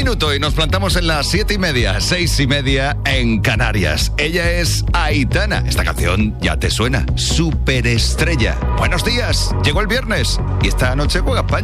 minuto y nos plantamos en las 7:30, 6:30 en Canarias. Ella es Aitana. Esta canción ya te suena. Superestrella. Buenos días. Llegó el viernes y esta noche juega España.